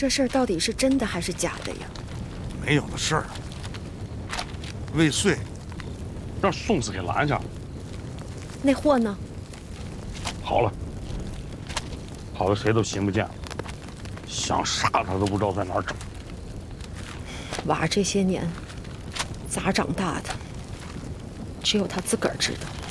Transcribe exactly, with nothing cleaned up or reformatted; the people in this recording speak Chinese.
这事儿到底是真的还是假的呀？ 没有的事儿。未遂， 让宋子给拦下了。 那货呢？ 好了，跑的谁都寻不见了，想杀他都不知道在哪儿找。 娃这些年咋长大的，只有他自个儿知道。